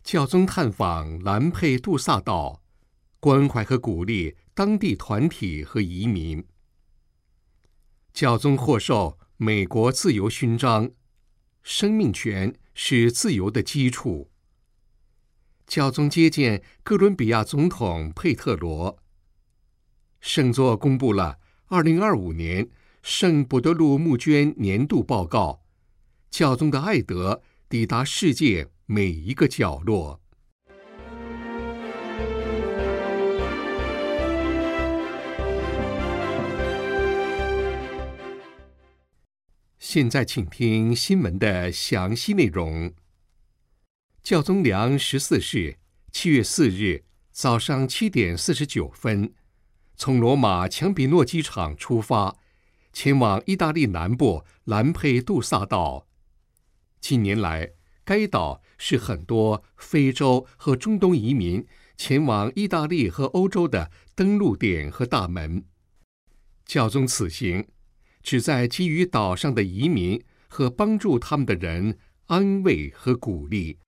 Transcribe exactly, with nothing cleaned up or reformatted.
教宗探访兰佩杜萨岛，关怀和鼓励当地团体和移民。教宗获授美国自由勋章，生命权是自由的基础。教宗接见哥伦比亚总统佩特罗。圣座公布了二零二五年圣伯多禄募捐年度报告，教宗的爱德抵达世界每一个角落。现在请听新闻的详细内容。教宗良十四世七月四日早上七点四十九分，从罗马强比诺机场出发，前往意大利南部兰佩杜萨岛。近年来，该岛是很多非洲和中东移民前往意大利和欧洲的登陆点和大门。教宗此行旨在给予岛上的移民和帮助他们的人安慰和鼓励。